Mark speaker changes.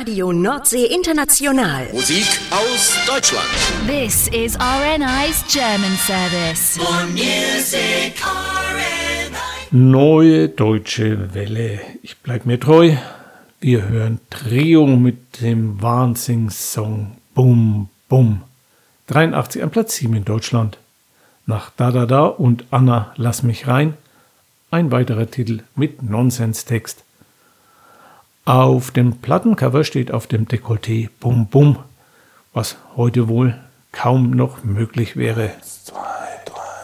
Speaker 1: Radio Nordsee International.
Speaker 2: Musik aus Deutschland.
Speaker 3: This is RNI's German service.
Speaker 4: For music, RNI.
Speaker 5: Neue Deutsche Welle. Ich bleib mir treu. Wir hören Trio mit dem Wahnsinnssong Bum Bum. 83 an Platz 7 in Deutschland. Nach Da Da Da und Anna Lass mich rein. Ein weiterer Titel mit Nonsenstext. Auf dem Plattencover steht auf dem Dekolleté Bum Bum, was heute wohl kaum noch möglich wäre.
Speaker 6: 2